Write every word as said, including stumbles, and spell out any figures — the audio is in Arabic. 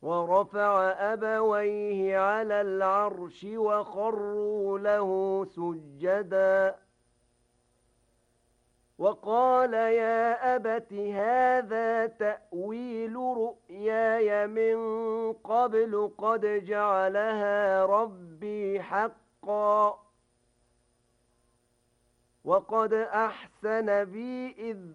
ورفع أبويه على العرش وخروا له سجدا وقال يا أبت هذا تأويل رؤياي من قبل قد جعلها ربي حقا وقد أحسن بي إذ